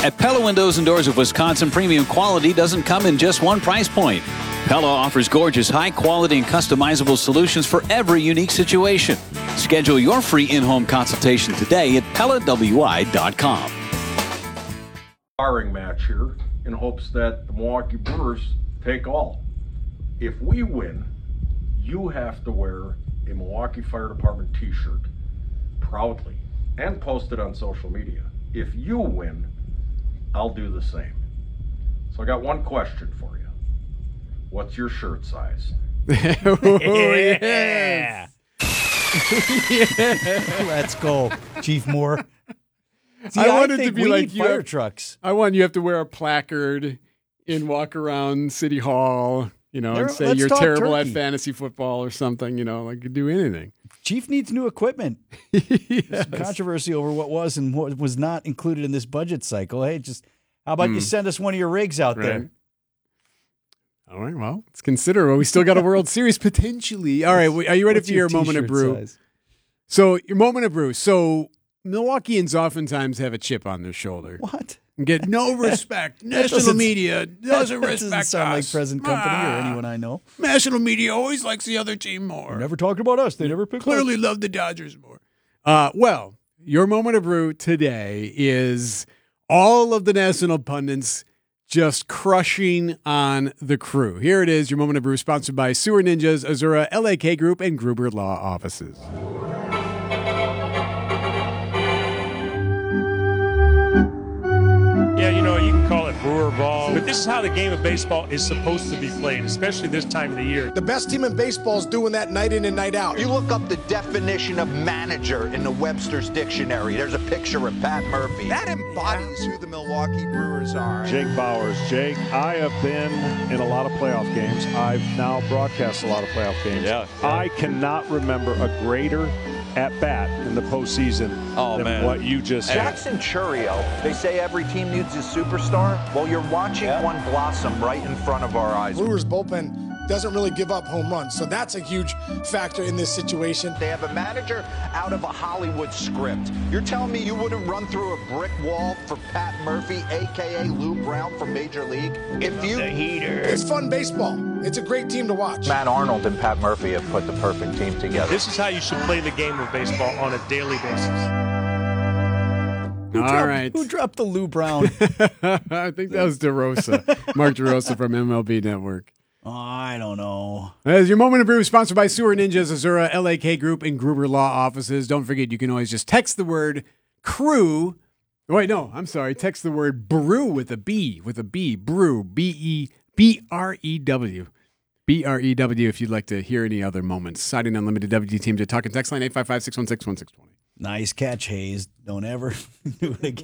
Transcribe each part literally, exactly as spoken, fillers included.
At Pella Windows and Doors of Wisconsin, premium quality doesn't come in just one price point. Pella offers gorgeous, high-quality and customizable solutions for every unique situation. Schedule your free in-home consultation today at Pella W I dot com. Sparring match here in hopes that the Milwaukee Brewers take all. If we win, you have to wear a Milwaukee Fire Department t-shirt proudly and post it on social media. If you win, I'll do the same. So I got one question for you. What's your shirt size? Oh, yeah. Yeah. Let's go, Chief Moore. See, I I wanted think to be we like need you fire have- trucks. I want you have to wear a placard and walk around City Hall, you know, There- and say let's you're talk terrible turkey. at fantasy football or something, you know, like you do anything. Chief needs new equipment. Yes. Some controversy over what was and what was not included in this budget cycle. Hey, just how about you send us one of your rigs out Right. there? All right, well, it's considerable. We still got a World Series potentially. All right, are you ready What's for your, your moment of t-shirt brew? size? So, your moment of brew. So, Milwaukeeans oftentimes have a chip on their shoulder. What? And get no respect. National doesn't- media doesn't that respect doesn't sound us. like present company or Ah. anyone I know. National media always likes the other team more. Never talked about us. They never picked Clearly us. love the Dodgers more. Uh, well, your moment of brew today is all of the national pundits just crushing on the Crew. Here it is, your moment of brew, sponsored by Sewer Ninjas, Azura, L A K Group, and Gruber Law Offices. Yeah, you know, you can call it brewer ball, but this is how the game of baseball is supposed to be played, especially this time of the year. The best team in baseball is doing that night in and night out. You look up the definition of manager in the Webster's dictionary. There's a picture of Pat Murphy. That embodies who the Milwaukee Brewers are. Jake Bowers. Jake, I have been in a lot of playoff games. I've now broadcast a lot of playoff games. Yeah, yeah. I cannot remember a greater at-bat in the postseason Oh, than man. what you just said. Jackson Churio, they say every team needs a superstar. Well, you're watching Yeah. one blossom right in front of our eyes. Brewers bullpen doesn't really give up home runs, so that's a huge factor in this situation. They have a manager out of a Hollywood script. You're telling me you wouldn't run through a brick wall for Pat Murphy, a k a. Lou Brown from Major League? If you... The heater. It's fun baseball. It's a great team to watch. Matt Arnold and Pat Murphy have put the perfect team together. This is how you should play the game of baseball on a daily basis. Who All dropped- right. Who dropped the Lou Brown? I think that was DeRosa, Mark DeRosa from M L B Network. Oh, I don't know. As your moment of brew, sponsored by Sewer Ninjas, Azura, L A K Group, and Gruber Law Offices. Don't forget, you can always just text the word crew. Wait, no, I'm sorry. Text the word brew with a B, with a B, brew, B E B R E W. B R E W if you'd like to hear any other moments. Siding Unlimited W T teams at Talk and Text line eight five five, six one six, one six two zero. Nice catch, Hayes. Don't ever do it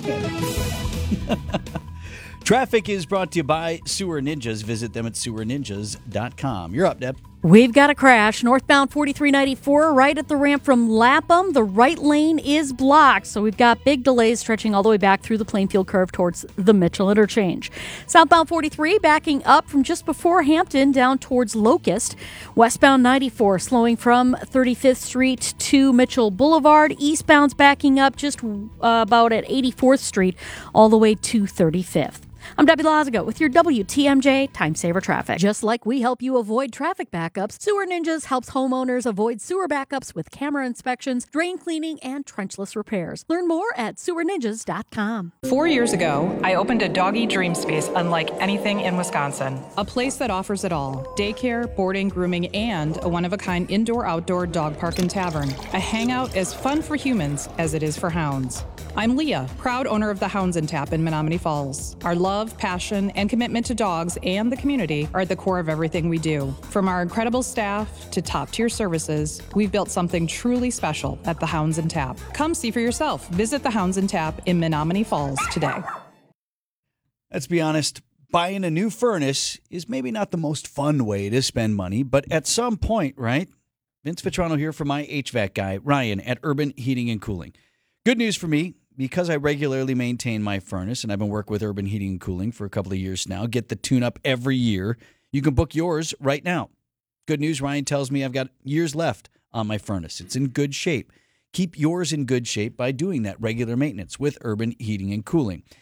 again. Traffic is brought to you by Sewer Ninjas. Visit them at sewer ninjas dot com. You're up, Deb. We've got a crash northbound forty-three ninety-four right at the ramp from Lapham. The right lane is blocked, so we've got big delays stretching all the way back through the Plainfield curve towards the Mitchell interchange. Southbound forty-three backing up from just before Hampton down towards Locust. Westbound ninety-four slowing from thirty-fifth Street to Mitchell Boulevard. Eastbound's backing up just uh, about at eighty-fourth Street all the way to thirty-fifth. I'm Debbie Lazago with your W T M J Time Saver Traffic. Just like we help you avoid traffic backups, Sewer Ninjas helps homeowners avoid sewer backups with camera inspections, drain cleaning, and trenchless repairs. Learn more at sewer ninjas dot com. Four years ago, I opened a doggy dream space unlike anything in Wisconsin. A place that offers it all: daycare, boarding, grooming, and a one-of-a-kind indoor-outdoor dog park and tavern. A hangout as fun for humans as it is for hounds. I'm Leah, proud owner of the Hounds and Tap in Menominee Falls. Our love, passion, and commitment to dogs and the community are at the core of everything we do. From our incredible staff to top-tier services, we've built something truly special at the Hounds and Tap. Come see for yourself. Visit the Hounds and Tap in Menominee Falls today. Let's be honest, buying a new furnace is maybe not the most fun way to spend money, but at some point, right? Vince Vitrano here for my H V A C guy, Ryan, at Urban Heating and Cooling. Good news for me, because I regularly maintain my furnace, and I've been working with Urban Heating and Cooling for a couple of years now, get the tune-up every year. You can book yours right now. Good news, Ryan tells me I've got years left on my furnace. It's in good shape. Keep yours in good shape by doing that regular maintenance with Urban Heating and Cooling.